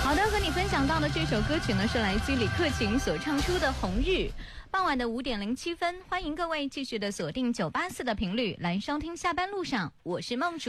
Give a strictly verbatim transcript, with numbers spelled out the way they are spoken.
好的，和你分享到的这首歌曲呢，是来自于李克勤所唱出的《红日》。傍晚的五点零七分，欢迎各位继续的锁定九八四的频率来收听下班路上，我是梦竹。